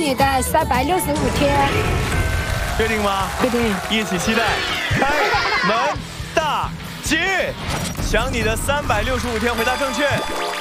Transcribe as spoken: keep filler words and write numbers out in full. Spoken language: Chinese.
你的三百六十五天。 确定吗？ 确定。 一起期待，开门大吉！想你的三百六十五天回答正确。